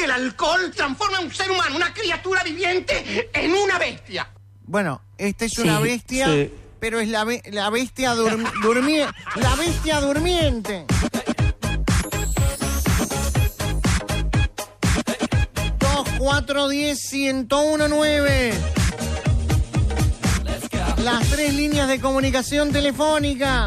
el alcohol transforma a un ser humano, una criatura viviente, en una bestia. Bueno, esta es una bestia, pero es la bestia durmiente. La bestia durmiente. 2-4-10-1019. Las 3 líneas de comunicación telefónica.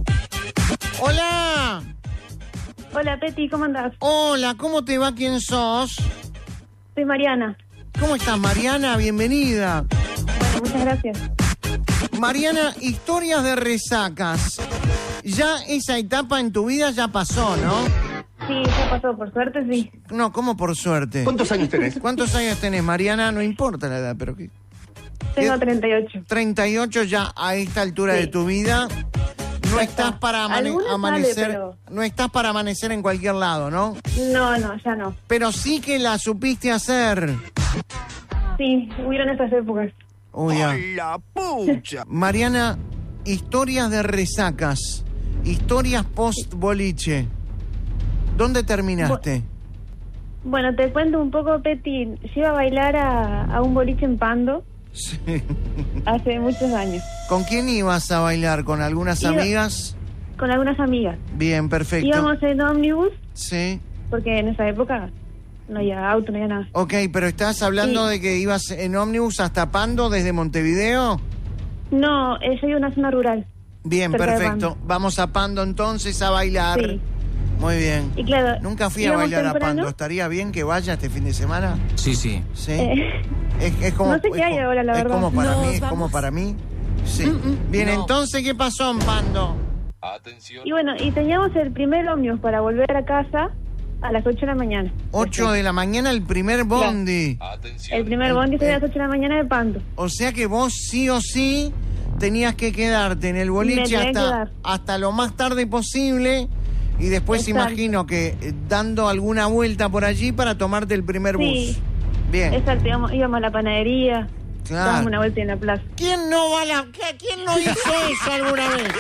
Hola. Hola, Peti, ¿cómo andás? Hola, ¿cómo te va? ¿Quién sos? Soy Mariana. ¿Cómo estás, Mariana? Bienvenida. Bueno, muchas gracias. Mariana, historias de resacas. Ya esa etapa en tu vida ya pasó, ¿no? Sí, ya pasó, por suerte sí. No, ¿cómo por suerte? ¿Cuántos años tenés? ¿Cuántos años tenés, Mariana? No importa la edad, pero ¿qué? Tengo 38. 38 ya a esta altura de tu vida. No estás para amanecer, pero... no estás para amanecer en cualquier lado, ¿no? No, ya no. Pero sí que la supiste hacer. Sí, hubieron esas épocas. Uy, ya. ¡Ay, la pucha! Mariana, historias de resacas, historias post-boliche. ¿Dónde terminaste? Bueno, te cuento un poco, Peti. Yo iba a bailar a un boliche en Pando Sí. hace muchos años. ¿Con quién ibas a bailar? ¿Con algunas amigas? Con algunas amigas. Bien, perfecto. Íbamos en ómnibus, Sí. porque en esa época no había auto, no había nada. Ok, pero estás hablando de que ibas en ómnibus hasta Pando desde Montevideo. No, yo iba a una zona rural. Bien, cerca de perfecto. Pando. Vamos a Pando entonces a bailar. Sí. Muy bien. Y claro, Nunca fui a íbamos bailar a temprano. Pando. ¿Estaría bien que vaya este fin de semana? Sí. Sí. Es como, no sé qué hay ahora, la es verdad. como para Nos mí, es vamos. como para mí. Sí. Bien, no. entonces, ¿qué pasó en Pando? Atención. Y bueno, y teníamos el primer ómnibus para volver a casa a las 8 de la mañana. 8 de la mañana el primer bondi. Atención. El primer bondi salía a las 8 de la mañana de Pando. O sea que vos sí o sí tenías que quedarte en el Me boliche tenía que quedar. hasta lo más tarde posible y después Exacto. imagino que dando alguna vuelta por allí para tomarte el primer Sí. bus. Bien, Exacto, íbamos a la panadería, claro. dábamos una vuelta en la plaza. ¿Quién no va a la... ¿Quién no hizo eso alguna vez?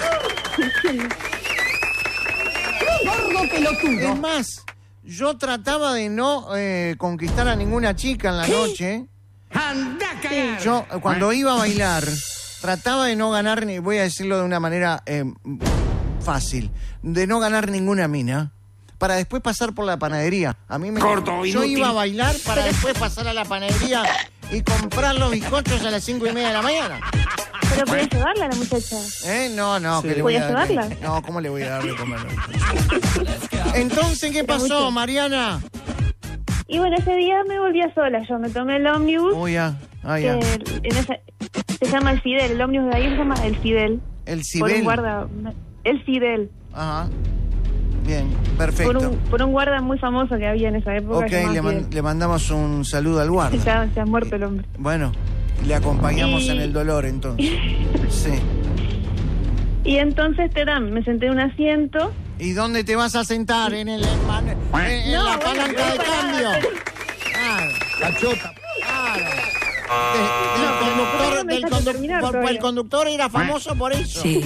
¡Gordo pelotudo! Es más, yo trataba de no conquistar a ninguna chica en la noche. ¡Anda a cagar! Yo, cuando iba a bailar, trataba de no ganar, voy a decirlo de una manera fácil, de no ganar ninguna mina, para después pasar por la panadería. A mí me... Corto, yo inútil. iba a bailar para después pasar a la panadería y comprar los bizcochos a las 5:30 de la mañana. Pero podías llevarla a la muchacha. No, que le voy a ¿Podías dar. llevarla? No, ¿cómo le voy a dar de comer? Entonces, ¿qué pasó, mucho. Mariana? Y bueno, ese día me volvía sola. Yo me tomé el ómnibus, Uy, ya. se llama el Fidel. El ómnibus de ahí se llama el Fidel. El Por un Cibel. guarda. El Fidel. Ajá. Bien, perfecto. Por un guarda muy famoso que había en esa época. Ok, se llamaba Fidel. le mandamos un saludo al guarda. Se ha muerto el hombre. Bueno, le acompañamos Y- en el dolor entonces. Sí. Y entonces me senté en un asiento. ¿Y dónde te vas a sentar? En la No, palanca bueno, de pará, cambio. Claro, La chota. claro. no me dejaste terminar El todavía. conductor era famoso por eso. Sí.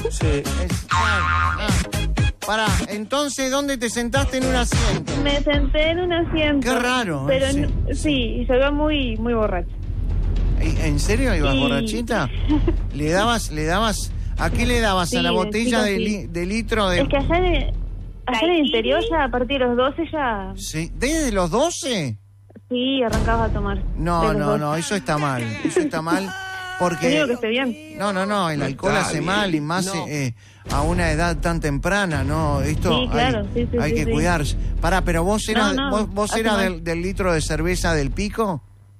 Pará, entonces, ¿dónde te sentaste en un asiento? Me senté en un asiento. Qué raro, Pero sí. sí, se iba muy, muy borracha. ¿En serio ibas Sí. borrachita? ¿Le dabas, a qué le dabas? Sí, ¿A la de botella chica, de, sí. de litro de...? Es que allá en el interior ya a partir de los 12 ya Sí, ¿desde los 12? sí arrancabas a tomar. No, De los 12. no, eso está mal. Eso está mal Te digo que porque... esté bien. No, el alcohol está hace bien. mal y más No. a una edad tan temprana, ¿no? Esto Sí, claro, sí, hay sí, que sí. cuidarse. Pará, pero vos eras, No, vos hace eras mal. del litro de cerveza del Pico.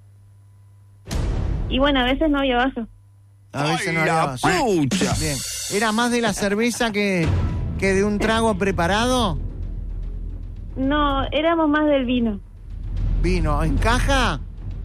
Y bueno, a veces no había vaso. A veces no ¡Ay, la hablabas. pucha! Bien. ¿Era más de la cerveza que de un trago preparado? No, éramos más del vino. ¿Vino en caja?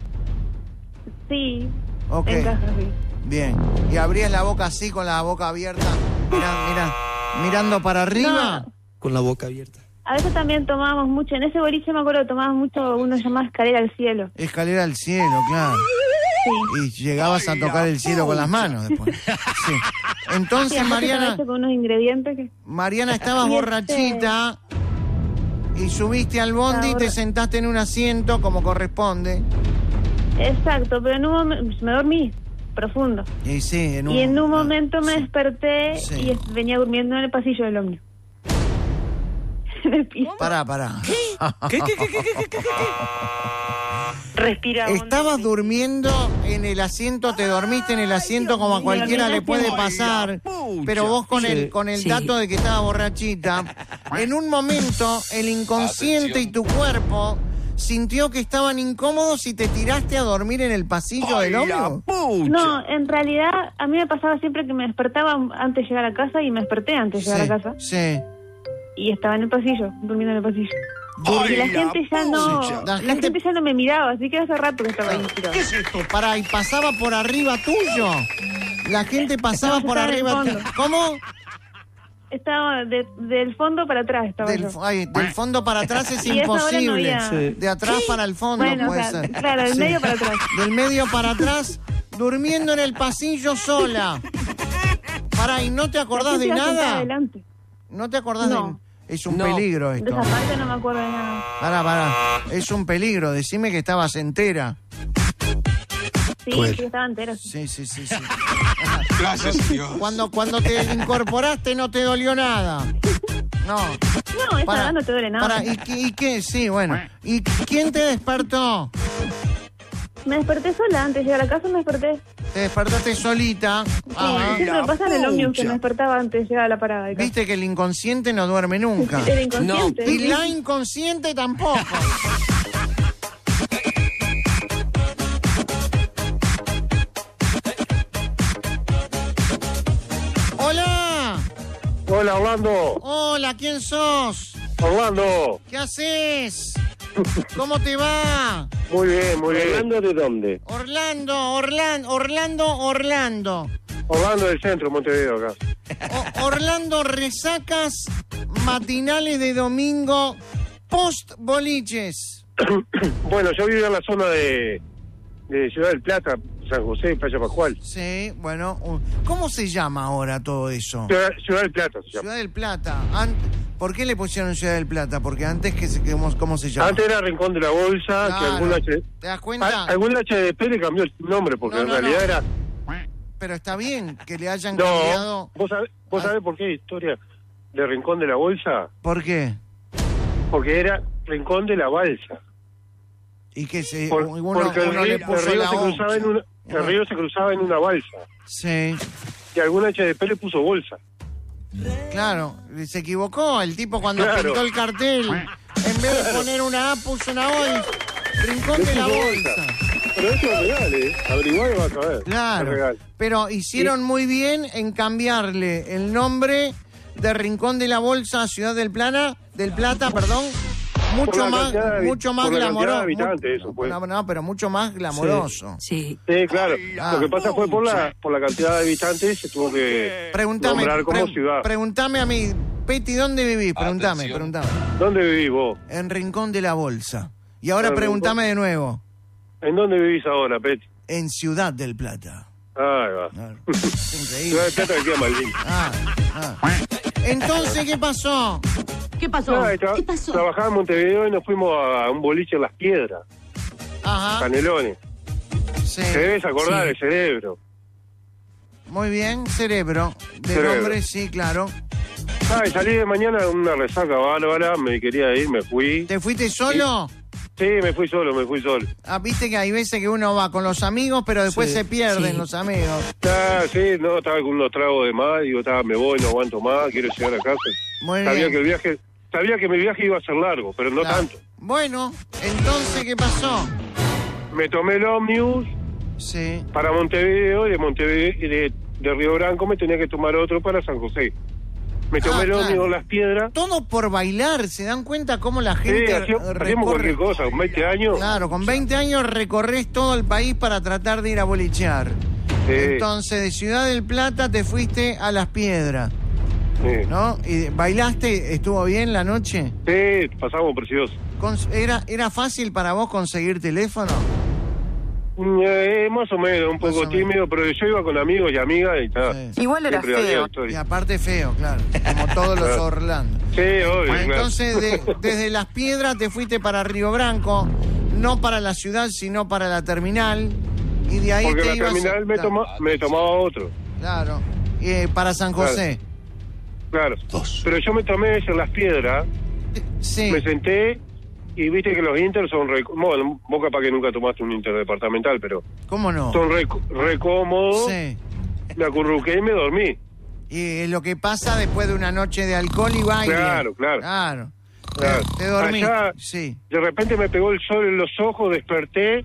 Sí, Ok. en casa, sí. Bien. ¿Y abrías la boca así con la boca abierta? Mirando para arriba. No, Con la boca abierta. a veces también tomábamos mucho. En ese boliche me acuerdo que tomábamos mucho uno llamado Escalera al Cielo. Escalera al cielo, claro. Sí. Y llegabas a tocar el cielo con las manos después. Sí. Entonces, Sí, aparte estaba Mariana, hecho con unos ingredientes que... estabas Y borrachita Y subiste al bondi y te Ahora- sentaste en un asiento como corresponde. Exacto, pero en un momento me dormí profundo. Y sí, Y en un momento me sí. desperté Sí. y venía durmiendo en el pasillo del ómnibus. En el piso. Pará. ¿Qué? Respira hondo. Estabas durmiendo en el asiento, te dormiste en el asiento como a cualquiera le puede pasar, pero vos con el dato de que estaba borrachita, en un momento el inconsciente y tu cuerpo sintió que estaban incómodos y te tiraste a dormir en el pasillo del ómnibus. No, en realidad a mí me pasaba siempre que me despertaba antes de llegar a casa y me desperté antes de llegar a casa. Sí. Y estaba en el pasillo, durmiendo en el pasillo. Y la gente ya no, pucha. la gente ya no me miraba, así que hace rato que estaba ahí tirado. ¿Qué es esto? Pará, y pasaba por arriba tuyo. La gente pasaba No, yo por estaba en el arriba. fondo. ¿Cómo? Estaba del fondo para atrás, estaba yo. Del fondo para atrás es Y a esa hora no imposible. había- Sí. De atrás para el fondo Bueno, puede o sea, ser. claro, del Sí. medio para atrás. Del medio para atrás, durmiendo en el pasillo sola. Pará, ¿y no te acordás La de gente iba sentada nada? adelante. ¿No te acordás No. de...? Es un No. peligro De esto. esa parte no me acuerdo de nada. Pará. Es un peligro. Decime que estabas entera. Sí, Bueno. sí, estaba entero. Sí. Sí. Gracias, Dios. Cuando te incorporaste no te dolió nada. No. No, esa edad no te duele nada. Pará, ¿y qué? Sí, bueno. ¿Y quién te despertó? Me desperté sola antes de llegar a casa, me desperté. Te despertaste solita. Ah, Siempre me pasa en el ómnibus que pucha. me despertaba antes de llegar a la parada de casa. viste que el inconsciente no duerme nunca. Era inconsciente. Y la inconsciente tampoco. Hola. Hola, Orlando. Hola, ¿quién sos? Orlando. ¿Qué haces? ¿Cómo te va? Muy bien, muy bien. ¿Orlando de dónde? Orlando. Orlando del centro, Montevideo, acá. Orlando, resacas matinales de domingo post boliches. Bueno, yo vivía en la zona de Ciudad del Plata, San José, Playa Pascual. Sí, bueno. ¿Cómo se llama ahora todo eso? Ciudad del Plata se llama. Ciudad del Plata. ¿Por qué le pusieron Ciudad del Plata? Porque antes, ¿cómo se llama? Antes era Rincón de la Bolsa, que Claro. algún ¿Te das cuenta? algún HDP le cambió el nombre, porque No, en no, realidad no. era... Pero está bien que le hayan cambiado. No, ¿vos sabés por qué hay historia de Rincón de la Bolsa? ¿Por qué? Porque era Rincón de la Balsa. Y que Porque uno el le río, puso el río la se cruzaba en onza. el río se cruzaba en una balsa. Sí, Y algún HDP le puso bolsa. claro. Se equivocó el tipo cuando Claro. pintó el cartel. En vez de poner una A, puso una O y Rincón de la puso Bolsa. Pero esto es real, ¿eh? Averiguá y vas a ver. Es Claro. real. Pero hicieron muy bien en cambiarle el nombre de Rincón de la Bolsa a Ciudad del Plata, mucho Por la más cantidad de mucho más por la cantidad de glamoroso. habitantes, eso fue. No, pero mucho más glamoroso. Sí. Sí, claro. Ah. Lo que pasa fue por la cantidad de habitantes se tuvo que Preguntame, nombrar como ciudad. preguntame a mí, Peti, ¿dónde vivís? Preguntame. ¿Dónde vivís vos? En Rincón de la Bolsa. Y ahora En preguntame de nuevo. ¿En dónde vivís ahora, Peti? En Ciudad del Plata. Ahí va. Claro. Es increíble. Ciudad del Plata que queda Malvin. Entonces, ¿qué pasó? ¿Qué pasó? Nada, ¿Qué pasó? Trabajaba en Montevideo y nos fuimos a un boliche en Las Piedras, Ajá. Canelones. Sí. Te debes acordar Sí. del cerebro. Muy bien, cerebro. De Cerebro. nombre, sí, claro. Y salí de mañana en una resaca bárbara, me quería ir, me fui. ¿Te fuiste solo? Sí, me fui solo. Ah, viste que hay veces que uno va con los amigos, pero después Sí. se pierden Sí. los amigos. Sí, no, estaba con unos tragos de más, digo, me voy, no aguanto más, quiero llegar a casa. Muy Sabía bien. que mi viaje iba a ser largo, pero no Claro. tanto. Bueno, entonces, ¿qué pasó? Me tomé el ómnibus Sí. para Montevideo y de Montevideo y de Río Branco me tenía que tomar otro para San José. Me tomé el claro. ómnibus en Las Piedras. Todo por bailar, ¿se dan cuenta cómo la Sí, gente hacíamos cualquier cosa, con 20 años. Claro, con 20 años recorres todo el país para tratar de ir a bolichear. Sí, Entonces, de Ciudad del Plata te fuiste a Las Piedras, sí. ¿no? ¿Y bailaste? ¿Estuvo bien la noche? Sí, pasamos precioso. ¿Era fácil para vos conseguir teléfono? Más o menos, un Más poco o menos. tímido, pero yo iba con amigos y amigas y tal. Sí. Igual era Siempre había feo. historia. Y aparte feo, claro, como todos los Claro. Orlando. Sí, obvio, claro. Entonces, desde Las Piedras te fuiste para Río Branco, no para la ciudad, sino para la terminal. Y de ahí Porque te la ibas... terminal Claro, me tomaba otro. claro. Para San José. Claro. Pero yo me tomé eso en Las Piedras, Sí. me senté y viste que los Inter son bueno, vos capaz que nunca tomaste un interdepartamental, pero ¿Cómo no? son re cómodos. Sí. Me acurruqué y me dormí. Y lo que pasa después de una noche de alcohol y baile. Claro. Claro. Claro. Te dormiste. Allá, Sí. de repente me pegó el sol en los ojos, desperté,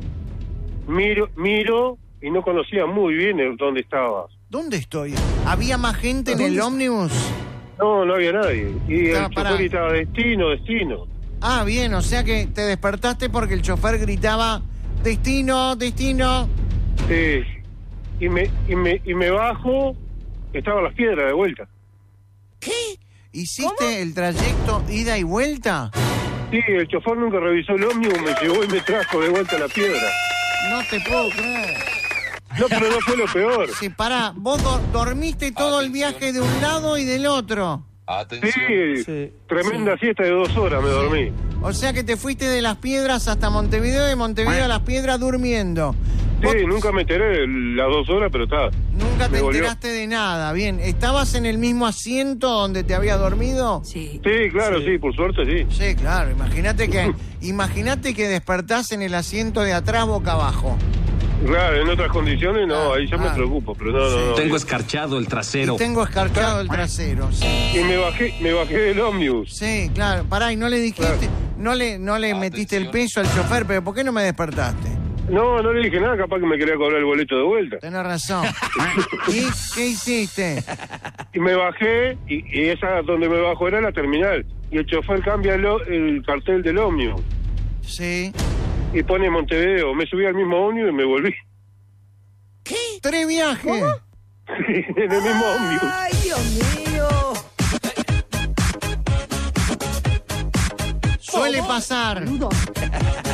miro y no conocía muy bien dónde estaba. ¿Dónde estoy? ¿Había más gente en el ómnibus? No había nadie. Y Estaba el parado. chofer gritaba, destino. Ah, bien, o sea que te despertaste porque el chofer gritaba, destino. Sí. Y me bajo, estaba Las Piedras de vuelta. ¿Hiciste el trayecto ida y vuelta? Sí, el chofer nunca revisó el ómnibus, me llevó y me trajo de vuelta a La Piedra. No te puedo creer. No, pero no fue lo peor. Sí, pará, vos dormiste todo el viaje de un lado y del otro. Sí, tremenda siesta de 2 horas me dormí. O sea que te fuiste de Las Piedras hasta Montevideo y de Montevideo a Las Piedras durmiendo. Vos Sí, nunca me enteré de las 2 horas, pero está. nunca te me volvió. enteraste de nada. Bien, ¿estabas en el mismo asiento donde te habías dormido? Sí. Sí, claro, sí, por suerte sí. Sí, claro. Imagínate que despertás en el asiento de atrás boca abajo. Claro, en otras condiciones no, ahí yo me Claro. preocupo, pero no. Tengo escarchado el trasero. Y tengo escarchado el trasero. Sí, Y me bajé del ómnibus. sí, claro. Pará, y no le dijiste, no le metiste el peso al chofer, pero ¿por qué no me despertaste? No le dije nada, capaz que me quería cobrar el boleto de vuelta. Tenés razón. ¿Y qué hiciste? Y me bajé, y esa donde me bajó era la terminal. Y el chofer cambia el cartel del ómnibus Sí. y pone Montevideo. Me subí al mismo ómnibus y me volví. 3 viajes. En el mismo ómnibus. Ay, Dios mío. Suele pasar.